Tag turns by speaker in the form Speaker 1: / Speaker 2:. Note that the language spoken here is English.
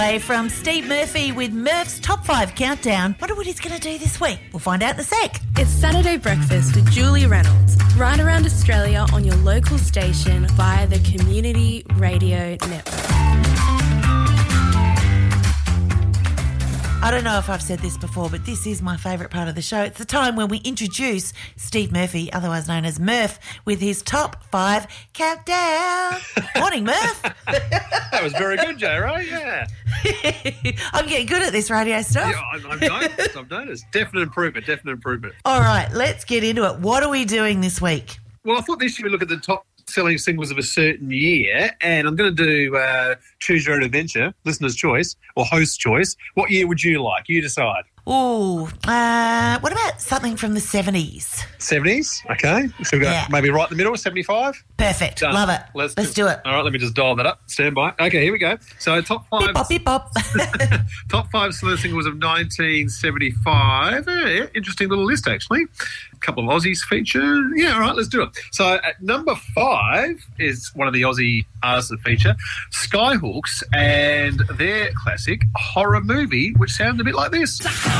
Speaker 1: From Steve Murphy with Murph's Top 5 Countdown. Wonder what he's going to do this week. We'll find out in a sec.
Speaker 2: It's Saturday Breakfast with Julie Reynolds, right around Australia on your local station via the Community Radio Network.
Speaker 1: I don't know if I've said this before, but this is my favourite part of the show. It's the time when we introduce Steve Murphy, otherwise known as Murph, with his Top 5 Countdown. Morning, Murph.
Speaker 3: That was very good, Jay, right? Yeah.
Speaker 1: I'm getting good at this radio stuff.
Speaker 3: Yeah, I've noticed. Definite improvement.
Speaker 1: All right, let's get into it. What are we doing this week?
Speaker 3: Well, I thought this year we look at the top selling singles of a certain year, and I'm going to do Choose Your Own Adventure, listener's choice, or host's choice. What year would you like? You decide.
Speaker 1: Ooh, what about something from the 70s?
Speaker 3: 70s? Okay. So we've got maybe right in the middle, 75?
Speaker 1: Perfect.
Speaker 3: Done.
Speaker 1: Love it.
Speaker 3: Let's
Speaker 1: do it.
Speaker 3: All right, let me just dial that up. Stand by. Okay, here we go. So top 5...
Speaker 1: Beep, bop, beep, bop.
Speaker 3: Top 5 selling singles of 1975. Yeah, interesting little list, actually. A couple of Aussies feature. Yeah, all right, let's do it. So at number 5 is one of the Aussie artists that feature, Skyhooks, and their classic Horror Movie, which sounds a bit like this.